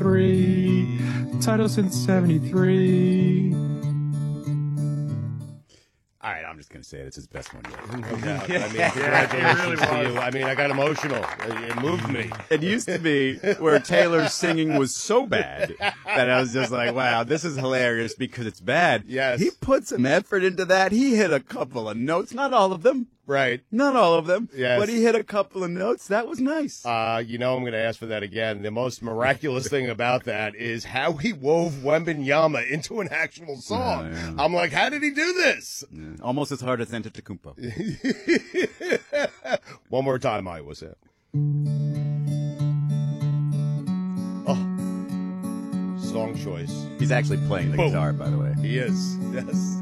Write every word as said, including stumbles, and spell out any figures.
seventy-three. Title since seventy-three. All right, I'm just going to say it. It's his best one yet. No doubt. I mean, congratulations to you. I mean, I got emotional. It moved me. It used to be where Taylor's singing was so bad that I was just like, wow, this is hilarious because it's bad. Yes. He put some effort into that. He hit a couple of notes, not all of them. Right. Not all of them. Yes. But he hit a couple of notes. That was nice. Uh, you know I'm going to ask for that again. The most miraculous thing about that is how he wove Wembanyama into an actual song. Oh, yeah. I'm like, how did he do this? Yeah. Almost as hard as Antetokounmpo. One more time, I was it. Oh, song choice. He's actually playing the Boom. guitar, by the way. He is. Yes.